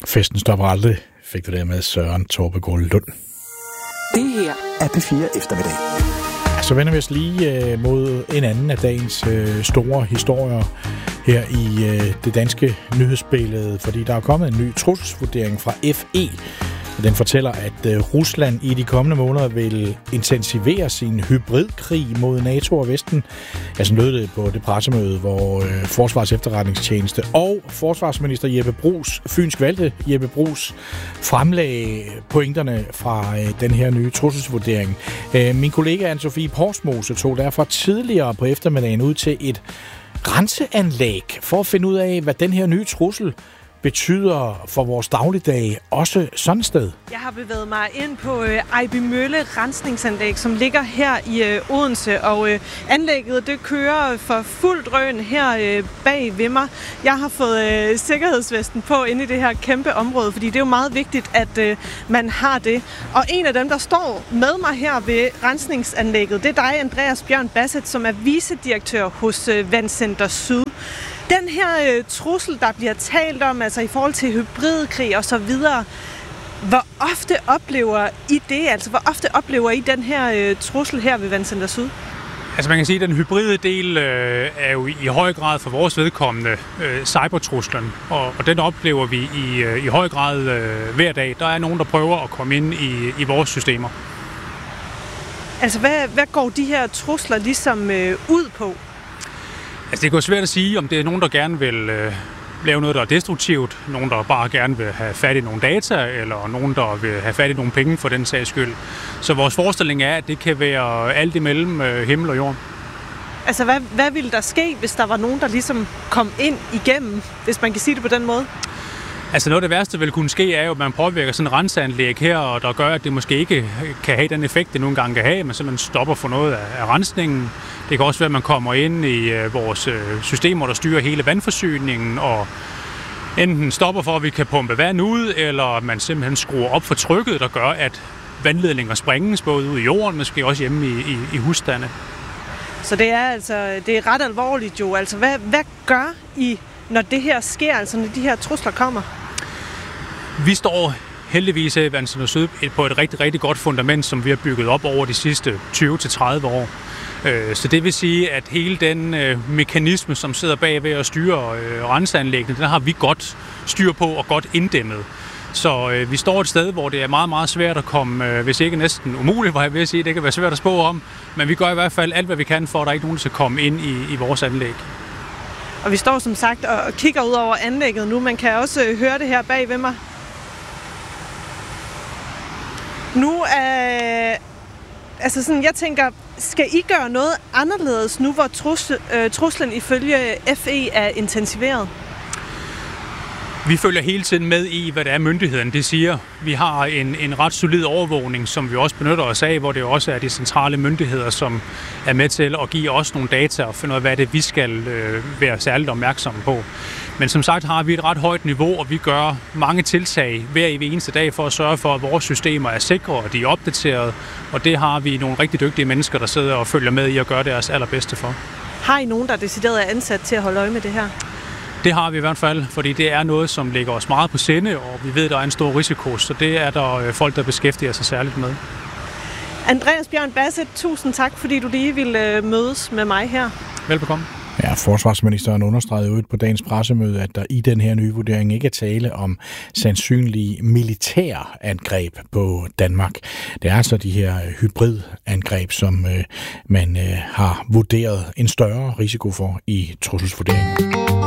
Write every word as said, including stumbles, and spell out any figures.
Festen stopper aldrig, fik du det med Søren Torpegaard Lund. Det her er P fire Eftermiddag. Så vender vi os lige øh, mod en anden af dagens øh, store historier her i øh, det danske nyhedsbillede, fordi der er kommet en ny trusselsvurdering fra F E. Den fortæller, at øh, Rusland i de kommende måneder vil intensivere sin hybridkrig mod NATO og Vesten. Altså lød det på det pressemøde, hvor øh, Forsvars Efterretningstjeneste og forsvarsminister Jeppe Bruus, fynsk valgte Jeppe Bruus, fremlagde pointerne fra øh, den her nye trusselsvurdering. Øh, min kollega Anne-Sophie Porsmose tog derfor tidligere på eftermiddagen ud til et renseanlæg for at finde ud af, hvad den her nye trussel betyder for vores dagligdag, også sådan et sted. Jeg har bevæget mig ind på øh, Ejbymølle Rensningsanlæg, som ligger her i øh, Odense, og øh, anlægget det kører for fuld drøn her øh, bag ved mig. Jeg har fået øh, sikkerhedsvesten på inde i det her kæmpe område, fordi det er jo meget vigtigt, at øh, man har det. Og en af dem, der står med mig her ved rensningsanlægget, det er dig, Andreas Bjørn Bassett, som er vicedirektør hos øh, Vandcenter Syd. Den her øh, trussel, der bliver talt om, altså i forhold til hybridkrig og så videre, hvor ofte oplever I det? Altså, hvor ofte oplever I den her øh, trussel her ved Vandcenter Syd? Altså man kan sige, at den hybride del øh, er jo i høj grad for vores vedkommende øh, cybertruslen, og, og den oplever vi i, øh, i høj grad øh, hver dag. Der er nogen, der prøver at komme ind i, i vores systemer. Altså, hvad, hvad går de her trusler ligesom øh, ud på? Altså det er svært at sige, om det er nogen, der gerne vil øh, lave noget, der er destruktivt, nogen, der bare gerne vil have fat i nogle data, eller nogen, der vil have fat i nogle penge for den sags skyld. Så vores forestilling er, at det kan være alt imellem øh, himmel og jord. Altså hvad, hvad ville der ske, hvis der var nogen, der ligesom kom ind igennem, hvis man kan sige det på den måde? Altså noget af det værste, der vil kunne ske, er jo, at man påvirker sådan en renseanlæg her, og der gør, at det måske ikke kan have den effekt, det nogle gange kan have, men så man stopper for noget af, af rensningen. Det kan også være, at man kommer ind i øh, vores øh, systemer, der styrer hele vandforsyningen, og enten stopper for, at vi kan pumpe vand ud, eller man simpelthen skruer op for trykket, der gør, at vandledninger sprænges både ud i jorden, måske også hjemme i, i, i husstande. Så det er altså det er ret alvorligt jo. Altså hvad, hvad gør I, når det her sker, altså når de her trusler kommer? Vi står heldigvis i Vandcenter Syd på et rigtig, rigtig godt fundament, som vi har bygget op over de sidste tyve til tredive år. Så det vil sige, at hele den mekanisme, som sidder bag ved at styre renseanlæggene, den har vi godt styr på og godt inddæmmet. Så vi står et sted, hvor det er meget, meget svært at komme, hvis ikke næsten umuligt, hvor jeg vil sige, det kan være svært at spå om, men vi gør i hvert fald alt, hvad vi kan, for at der ikke er nogen, der skal komme ind i, i vores anlæg. Og vi står som sagt og kigger ud over anlægget nu. Man kan også høre det her bag ved mig. Nu er... Altså sådan, jeg tænker, skal I gøre noget anderledes nu, hvor truslen, øh, truslen ifølge F E er intensiveret? Vi følger hele tiden med i, hvad det er, myndighederne det siger. Vi har en, en ret solid overvågning, som vi også benytter os af, hvor det også er de centrale myndigheder, som er med til at give os nogle data og finde ud af, hvad det er, vi skal øh, være særligt opmærksomme på. Men som sagt har vi et ret højt niveau, og vi gør mange tiltag hver eneste dag for at sørge for, at vores systemer er sikre og de er opdateret. Og det har vi nogle rigtig dygtige mennesker, der sidder og følger med i at gøre deres allerbedste for. Har I nogen, der er decideret ansat til at holde øje med det her? Det har vi i hvert fald, fordi det er noget, som ligger os meget på sinde, og vi ved, at der er en stor risiko, så det er der folk, der beskæftiger sig særligt med. Andreas Bjørn Bassett, tusind tak, fordi du lige ville mødes med mig her. Velbekomme. Ja, forsvarsministeren understregede ud på dagens pressemøde, at der i den her nye vurdering ikke er tale om sandsynlige militærangreb på Danmark. Det er altså de her hybridangreb, som øh, man øh, har vurderet en større risiko for i trusselsvurderingen.